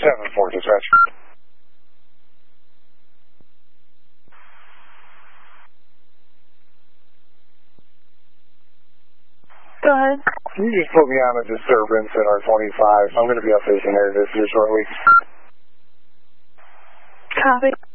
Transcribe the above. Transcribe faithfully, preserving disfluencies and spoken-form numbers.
seven four, dispatch. Go ahead. Can you just put me on a disturbance at R twenty-five? I'm going to be updating there this year shortly. Copy.